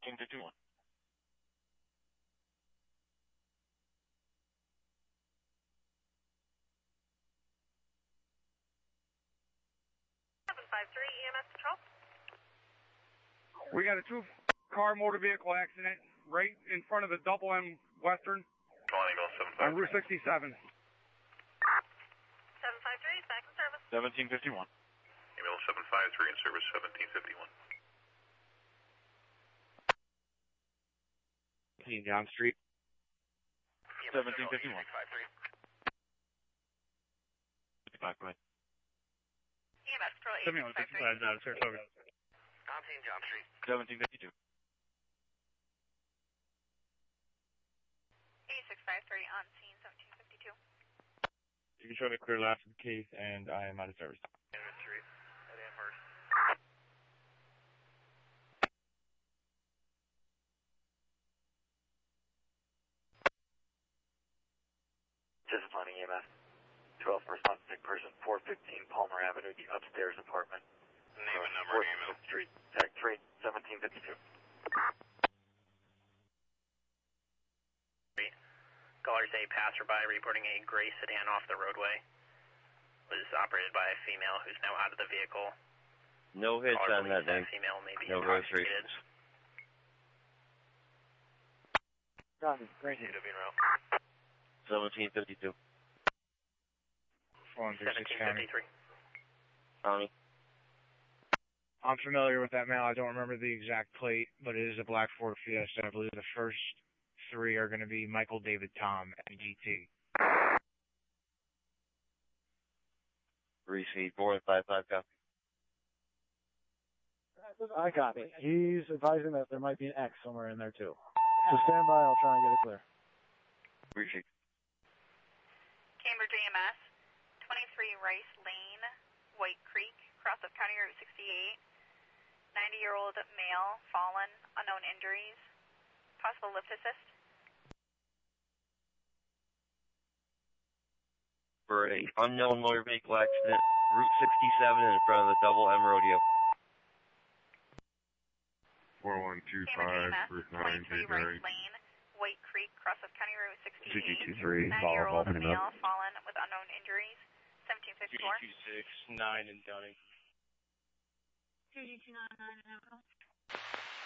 1751. EMS Patrol. We got a two-car motor vehicle accident right in front of the Double M Western on Route 67. 753, back in service. 1751. Email 753 in service 1751. John Street. 1751. 55, go ahead. EMS Patrol 7155, over. On scene, John Street. 1752. 8653 on scene 1752. You can show me clear last of the case, and I am out of service. Street at Amherst. Disciplining EMS. 12 response sick person, 415 Palmer Avenue, the upstairs apartment. Name and number, email. Street, Tech 3, 1752. Callers a passerby reporting a gray sedan off the roadway. Was operated by a female who's now out of the vehicle. No hits Caller on that believes thing. Female may be No intoxicated. registrations. Copy, great. 1752. 1753. Tommy. I'm familiar with that mail. I don't remember the exact plate, but it is a black Ford Fiesta. I believe the first three are going to be Michael David Tom and GT. Receipt 455 copy. I copy. He's advising that there might be an X somewhere in there too. So stand by, I'll try and get it clear. Receipt. Cambridge EMS 23 Rice Lane, White Creek, cross of County Route 68. 90-year-old male, fallen, unknown injuries. Possible lift assist. For a unknown motor vehicle accident, Route 67 in front of the Double M Rodeo. 4125 23 Rice Lane, White Creek, cross of County Route 68. 223, 90-year-old male, fallen, with unknown injuries. 1754. 226, 9 in Dunning. 2299 in Emerald.